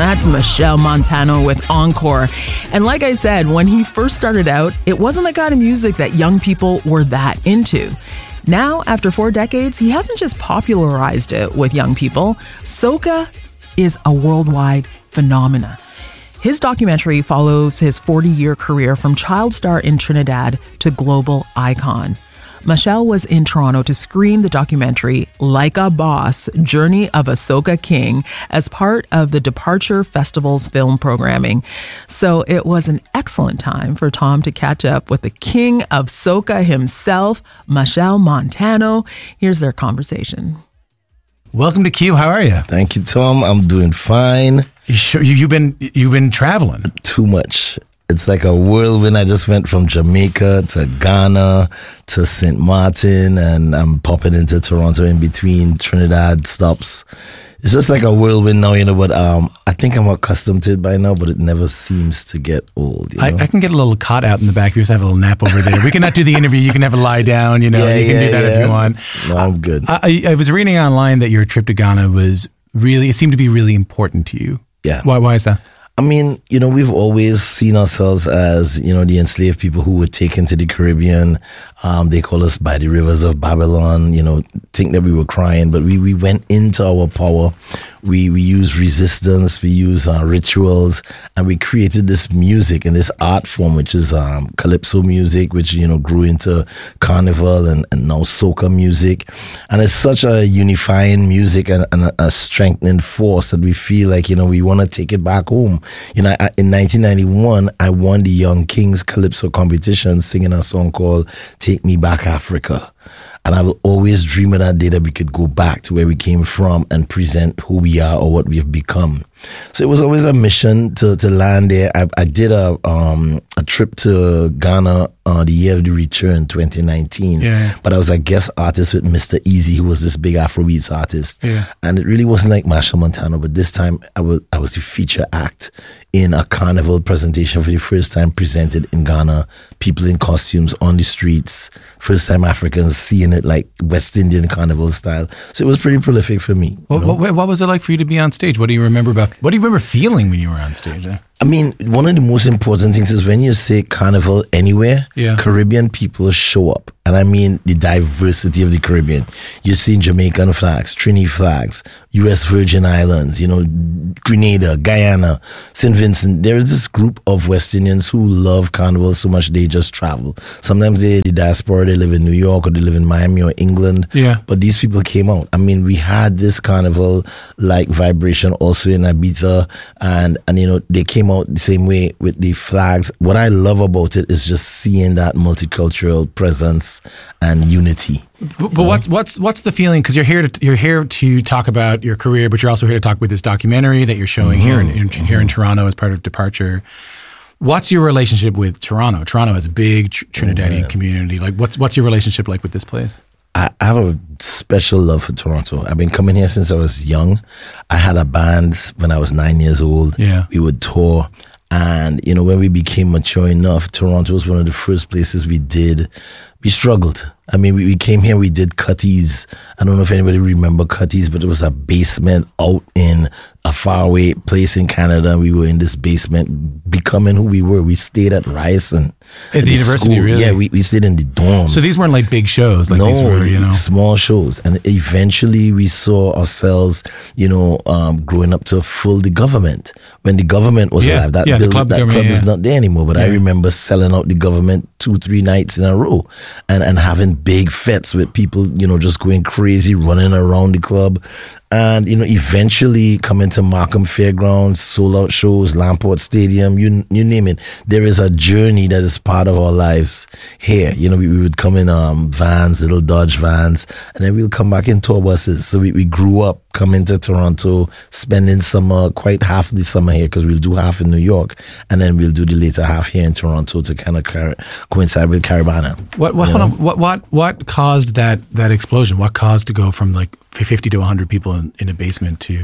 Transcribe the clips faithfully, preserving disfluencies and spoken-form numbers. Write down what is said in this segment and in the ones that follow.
That's Machel Montano with Encore. And like I said, when he first started out, it wasn't the kind of music that young people were that into. Now, after four decades, he hasn't just popularized it with young people. Soca is a worldwide phenomenon. His documentary follows his forty-year career from child star in Trinidad to global icon. Machel was in Toronto to screen the documentary Like a Boss, Journey of a Soca King as part of the Departure Festival's film programming. So it was an excellent time for Tom to catch up with the king of Soca himself, Machel Montano. Here's their conversation. Welcome to Q. How are you? Thank you, Tom. I'm doing fine. You sure you, you've been you've been traveling? Too much. It's like a whirlwind. I just went from Jamaica to Ghana to Saint Martin, and I'm popping into Toronto in between Trinidad stops. It's just like a whirlwind now, you know, but um, I think I'm accustomed to it by now, but it never seems to get old, you know? I, I can get a little cot out in the back. You just have a little nap over there. We cannot do the interview. You can have a lie down, you know, yeah, you can yeah, do that yeah. if you want. No, I'm good. I, I was reading online that your trip to Ghana was really, it seemed to be really important to you. Yeah. Why, why is that? I mean, you know, we've always seen ourselves as, you know, the enslaved people who were taken to the Caribbean. Um, they call us by the rivers of Babylon, you know, think that we were crying, but we, we went into our power. We we used resistance, we used uh, rituals, and we created this music and this art form, which is um, calypso music, which, you know, grew into carnival and, and now soca music. And it's such a unifying music and, and a, a strengthening force that we feel like, you know, we want to take it back home. You know, I, in nineteen ninety-one, I won the Young Kings Calypso competition singing a song called Take Me Back Africa. And I will always dream of that day that we could go back to where we came from and present who we are or what we have become. So it was always a mission to, to land there. I, I did a um, a trip to Ghana uh, the year of the return, twenty nineteen. Yeah. But I was a guest artist with Mister Easy, who was this big Afrobeats artist. Yeah. And it really wasn't like Machel Montano, but this time I was, I was the feature act in a carnival presentation for the first time presented in Ghana. People in costumes on the streets. First time Africans seeing it like West Indian carnival style. So it was pretty prolific for me. What, what, what was it like for you to be on stage? What do you remember about, what do you remember feeling when you were on stage? I mean, one of the most important things is when you say carnival anywhere, yeah. Caribbean people show up. And I mean the diversity of the Caribbean. You're seeing Jamaican flags, Trini flags, U S Virgin Islands, you know, Grenada, Guyana, Saint Vincent. There is this group of West Indians who love carnival so much they just travel. Sometimes they're the diaspora, they live in New York or they live in Miami or England. Yeah. But these people came out. I mean, we had this carnival-like vibration also in Ibiza, and, and you know, they came out the same way with the flags. What I love about it is just seeing that multicultural presence and unity. But, but what's what's what's the feeling? Because you're here to you're here to talk about your career, but you're also here to talk with this documentary that you're showing mm-hmm. here in, in here in Toronto as part of Departure. What's your relationship with Toronto? Toronto has a big tr- Trinidadian yeah. community. Like, what's what's your relationship like with this place? I have a special love for Toronto. I've been coming here since I was young. I had a band when I was nine years old. Yeah. We would tour. And, you know, when we became mature enough, Toronto was one of the first places we did. We struggled. I mean, we, we came here, we did Cutties. I don't know if anybody remember Cutties, but it was a basement out in a faraway place in Canada. We were in this basement, becoming who we were. We stayed at Ryerson. At the university, school. really? Yeah, we, we stayed in the dorms. So these weren't like big shows? Like no, these were, you know, small shows. And eventually we saw ourselves, you know, um, growing up to full the government. When the government was yeah, alive, that, yeah, build, club, that club yeah. is not there anymore. But yeah. I remember selling out the government two, three nights in a row and, and having big fetes with people, you know, just going crazy, running around the club. And, you know, eventually coming to Markham Fairgrounds, sold out shows, Lamport Stadium, you you name it. There is a journey that is part of our lives here. You know, we, we would come in um, vans, little Dodge vans, and then we'll come back in tour buses. So we, we grew up coming to Toronto, spending summer, quite half the summer here, because we'll do half in New York, and then we'll do the later half here in Toronto to kind of car- coincide with Caribana. What what, hold on, what what what caused that that explosion? What caused to go from like fifty to one hundred people in, in a basement to...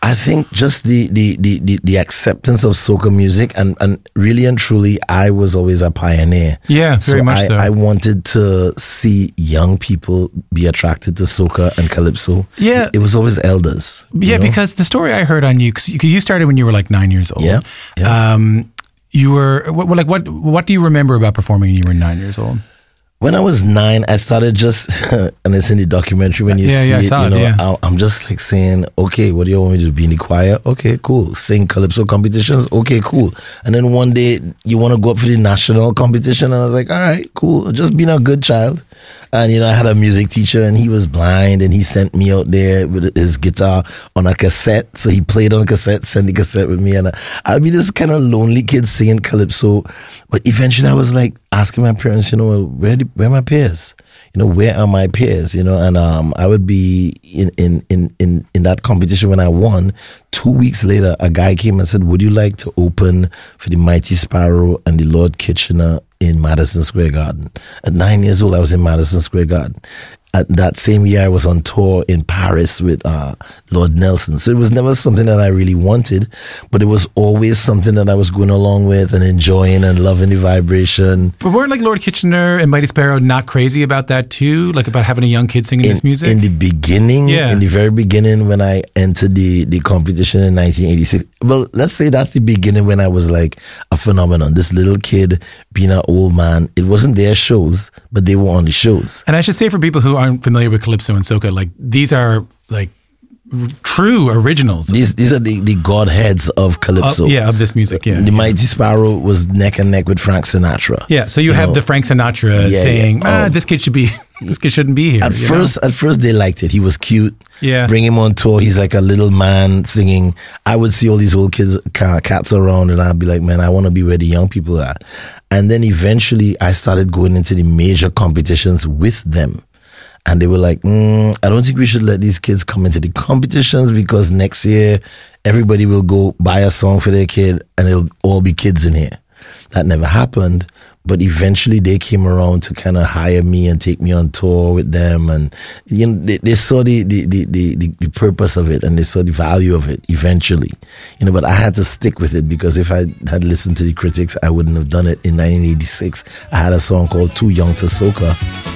I think just the the, the, the, the acceptance of soca music, and, and really and truly, I was always a pioneer. Yeah, very so much I, so. I wanted to see young people be attracted to soca and calypso. Yeah. It was always elders. Yeah, you know? because the story I heard on you, because you started when you were like nine years old. Yeah, yeah. Um, you were, what, like, what, what do you remember about performing when you were nine years old? When I was nine, I started just, and it's in the documentary when you yeah, see yeah, I it, saw you it, know, yeah. I, I'm just like saying, okay, what do you want me to do? Be in the choir? Okay, cool. Sing calypso competitions? Okay, cool. And then one day you want to go up for the national competition, and I was like, all right, cool. Just being a good child. And, you know, I had a music teacher, and he was blind, and he sent me out there with his guitar on a cassette. So he played on a cassette, sent the cassette with me, and I, I'd be this kind of lonely kid singing calypso. But eventually I was like asking my parents, you know, where, the, where are my peers? You know, where are my peers? You know, and um, I would be in, in, in, in, in that competition when I won. Two weeks later, a guy came and said, would you like to open for the Mighty Sparrow and the Lord Kitchener in Madison Square Garden? At nine years old, I was in Madison Square Garden. At that same year, I was on tour in Paris with uh, Lord Nelson. So it was never something that I really wanted, but it was always something that I was going along with and enjoying and loving the vibration. But weren't like Lord Kitchener and Mighty Sparrow not crazy about that too? Like about having a young kid singing in, this music? In the beginning, yeah. in the very beginning when I entered the, the competition in nineteen eighty-six, well, let's say that's the beginning when I was like a phenomenon. This little kid being an old man. It wasn't their shows, but they were on the shows. And I should say for people who aren't familiar with calypso and soca, like these are like r- true originals. These these are the, the godheads of calypso. Uh, yeah, of this music, yeah. The yeah. Mighty Sparrow was neck and neck with Frank Sinatra. Yeah, so you, you have know? the Frank Sinatra yeah, saying, yeah. ah, Oh. this kid should be, this kid shouldn't be here. At first, know? at first they liked it. He was cute. Yeah. Bring him on tour. He's like a little man singing. I would see all these old kids, cats around, and I'd be like, man, I want to be where the young people are. And then eventually I started going into the major competitions with them. And they were like, mm, I don't think we should let these kids come into the competitions because next year everybody will go buy a song for their kid and it'll all be kids in here. That never happened. But eventually they came around to kind of hire me and take me on tour with them. And, you know, they, they saw the, the, the, the, the purpose of it and they saw the value of it eventually. You know, but I had to stick with it because if I had listened to the critics, I wouldn't have done it. In nineteen eighty-six, I had a song called Too Young to Soca.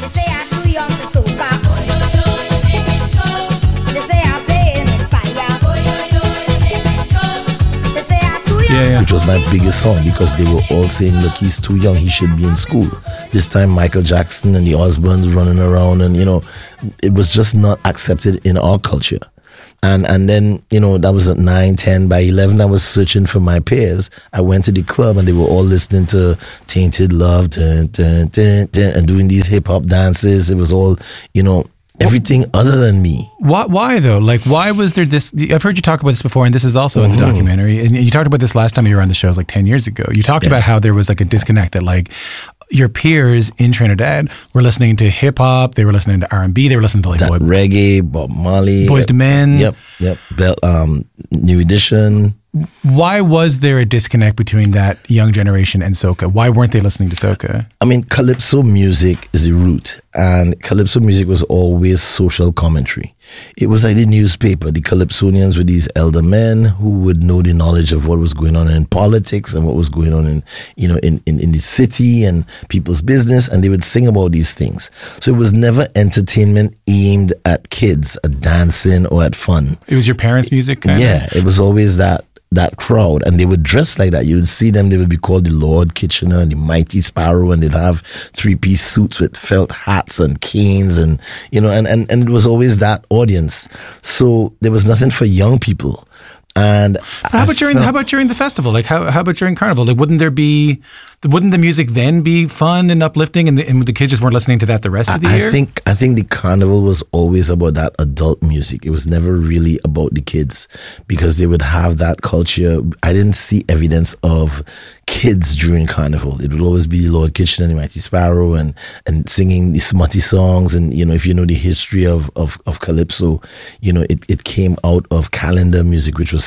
Yeah, yeah. Which was my biggest song because they were all saying, look, he's too young, he should be in school. This time Michael Jackson and the Osbournes running around, and you know, it was just not accepted in our culture. And and then, you know, that was at nine, ten. By eleven, I was searching for my peers. I went to the club and they were all listening to Tainted Love dun, dun, dun, dun, and doing these hip hop dances. It was all, you know, everything other than me. Why, why though? Like, why was there this? I've heard you talk about this before, and this is also mm-hmm. in the documentary. And you talked about this last time you were on the show, it was like ten years ago. You talked yeah. about how there was like a disconnect that like your peers in Trinidad were listening to hip hop, they were listening to R and B, they were listening to like that boy, reggae, Bob Marley, Boyz two Men. Yep, yep. Bell, um, New Edition. Why was there a disconnect between that young generation and soca? Why weren't they listening to soca? I mean, calypso music is the root, and calypso music was always social commentary. It was like the newspaper. The Calypsonians were these elder men who would know the knowledge of what was going on in politics and what was going on in, you know, in, in, in the city and people's business, and they would sing about these things. So it was never entertainment aimed at kids, at dancing or at fun. It was your parents' music, kind yeah, of? It was always that. that crowd, and they would dress like that. You would see them, they would be called the Lord Kitchener, the Mighty Sparrow, and they'd have three-piece suits with felt hats and canes, and, you know, and, and, and it was always that audience. So there was nothing for young people. And but how about during felt, how about during the festival? Like how how about during Carnival? Like wouldn't there be wouldn't the music then be fun and uplifting, and the, and the kids just weren't listening to that the rest of the I, year? I think I think the Carnival was always about that adult music. It was never really about the kids because they would have that culture. I didn't see evidence of kids during Carnival. It would always be Lord Kitchener and the Mighty Sparrow and and singing the smutty songs. And you know, if you know the history of of, of calypso, you know it, it came out of calendar music, which was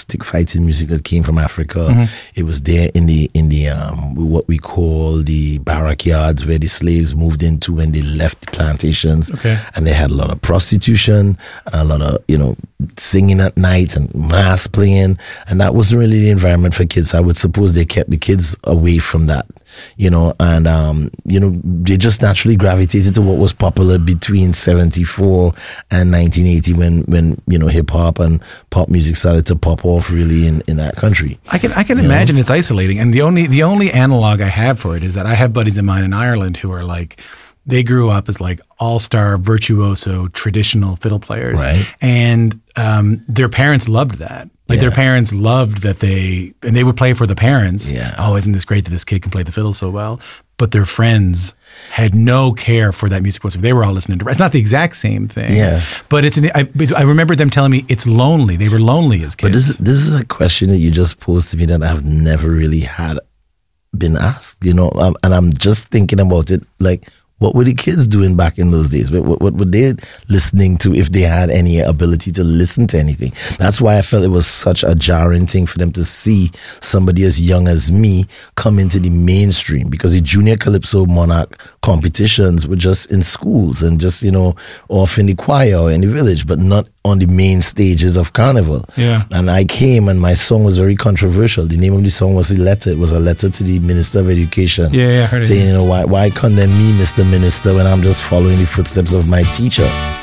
stick fighting music that came from Africa. Mm-hmm. It was there in the in the um, what we call the barrack yards where the slaves moved into when they left the plantations. Okay. And they had a lot of prostitution, a lot of, you know, singing at night and mass playing, and that wasn't really the environment for kids. I would suppose they kept the kids away from that, you know, and um, you know, they just naturally gravitated to what was popular between seventy-four and nineteen eighty, when when you know, hip hop and pop music started to pop off really in, in that country. I can I can you imagine know? It's isolating, and the only the only analog I have for it is that I have buddies of mine in Ireland who are like, they grew up as like all-star, virtuoso, traditional fiddle players. Right. And um, their parents loved that. Like Yeah. their parents loved that they, and they would play for the parents. Yeah. Oh, isn't this great that this kid can play the fiddle so well? But their friends had no care for that music whatsoever. They were all listening to, it's not the exact same thing. Yeah. But it's, an, I, I remember them telling me it's lonely. They were lonely as kids. But this this is a question that you just posed to me that I've never really had been asked, you know, um, and I'm just thinking about it like, what were the kids doing back in those days? What, what, what were they listening to if they had any ability to listen to anything? That's why I felt it was such a jarring thing for them to see somebody as young as me come into the mainstream, because the Junior Calypso Monarch competitions were just in schools and just, you know, off in the choir or in the village, but not on the main stages of Carnival. Yeah. And I came and my song was very controversial. The name of the song was a letter. It was a letter to the Minister of Education. Yeah, yeah, I heard it. Saying, you know, why, why condemn me, Mister Minister, when I'm just following the footsteps of my teacher?